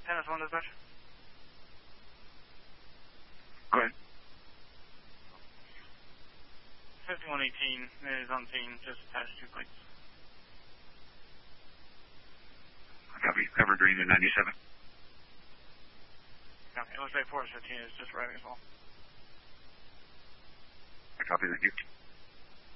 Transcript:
Tennis 1 dispatch. Go ahead. 5118 is on scene, just attached 2 plates. Copy. Evergreen to 97. Okay, it looks like Forest 15 is just arriving as well. I copy, thank you.